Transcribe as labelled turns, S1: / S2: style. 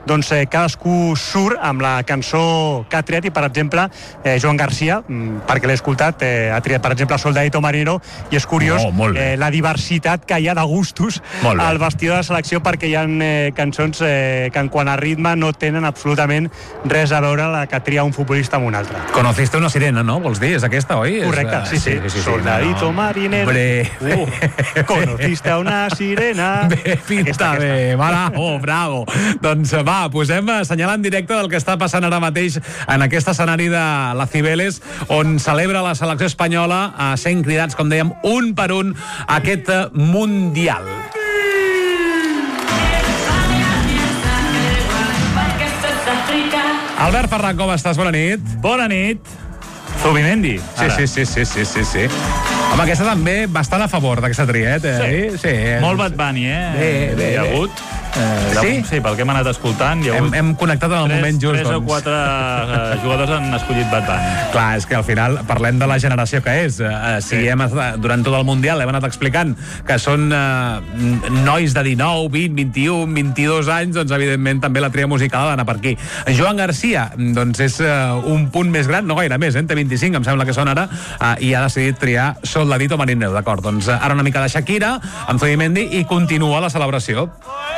S1: doncs cadascú surt amb la cançó que ha triat, i per exemple Joan Garcia, perquè l'he escoltat, ha triat per exemple Soldadito Marinero, i és curiós la diversitat que hi ha de gustos al vestidor de la selecció, perquè hi ha cançons que en quant a ritme no tenen absolutament res a veure la que tria un futbolista amb un altre.
S2: Conociste una sirena, no? Vols dir? És aquesta, oi?
S1: Correcte, sí. Soldadito Marinero. Conociste a una sirena.
S2: Bé, pinta bé. Bravo. Doncs va, posem a assenyalar en directe del que està passant ara mateix en aquest escenari de la Cibeles, on celebra la selecció espanyola, sent cridats, com dèiem, un per un aquest Mundial. Albert Ferran, com estàs? Bona nit.
S3: Bona nit. Zubimendi.
S2: Sí. Home, aquesta també bastant a favor d'aquesta triet,
S3: Sí. Molt Bad Bunny,
S2: Bé.
S3: Hi ha hagut.
S2: Sí?
S3: Sí, pel que hem anat escoltant, hi ha hagut...
S2: Hem connectat en el moment just,
S3: 3 o 4 jugadors han escollit Bad Bunny.
S2: Clar, és que al final parlem de la generació que és. Durant tot el Mundial hem anat explicant que són nois de 19, 20, 21, 22 anys, doncs evidentment també la tria musical ha d'anar per aquí. Joan Garcia, doncs és un punt més gran, no gaire més, té 25, em sembla que són ara, i ha decidit triar Soldadito Marinero, d'acord. Doncs ara una mica de Shakira, amb Zubimendi, i continua la celebració.